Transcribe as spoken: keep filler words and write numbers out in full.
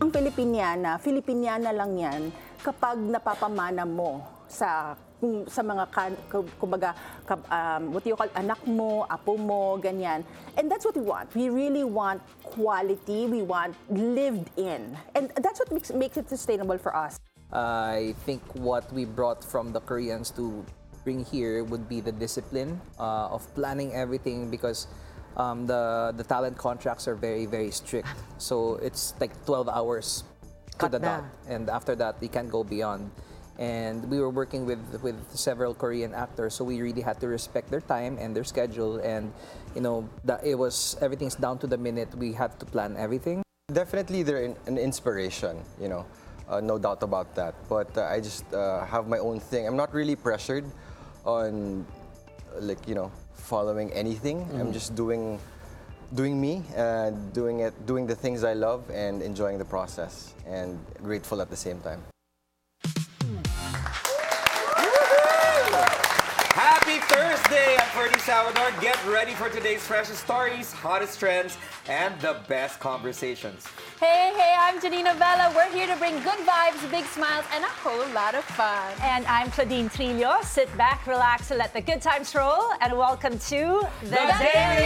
ang Filipiniana, Filipiniana lang yan kapag napapamana mo sa kung sa mga kan, kumbaga kab- um, what do you call, anak mo, apo mo, ganyan. And that's what we want. We really want quality. We want lived in. And that's what makes, makes it sustainable for us. I think what we brought from the Koreans to bring here would be the discipline uh, of planning everything, because um, the the talent contracts are very very strict. So it's like twelve hours to Cut the na. dot, and after that we can't go beyond. And we were working with with several Korean actors, so we really had to respect their time and their schedule. And you know, that it was everything's down to the minute. We had to plan everything. Definitely, they're in, an inspiration, you know, uh, no doubt about that. But uh, I just uh, have my own thing. I'm not really pressured on, like, you know, following anything. Mm-hmm. I'm just doing, doing me, uh, doing it, doing the things I love, and enjoying the process, and grateful at the same time. Happy Thursday! I'm Ferdy Salvador. Get ready for today's freshest stories, hottest trends, and the best conversations. Hey, hey, I'm Janina Vela. We're here to bring good vibes, big smiles, and a whole lot of fun. And I'm Claudine Trillo. Sit back, relax, and let the good times roll. And welcome to The Daily